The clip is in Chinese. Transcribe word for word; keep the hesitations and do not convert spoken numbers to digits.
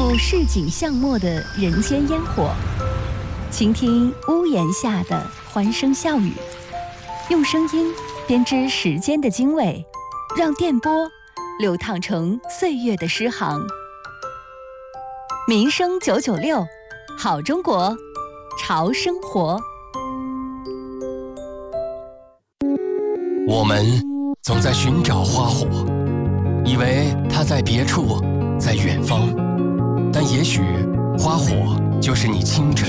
入市井巷陌的人间烟火，倾听屋檐下的欢声笑语，用声音编织时间的经纬，让电波流淌成岁月的诗行。民生九九六，好中国，潮生活。 我们总在寻找花火，以为它在别处，在远方，但也许花火就是你清晨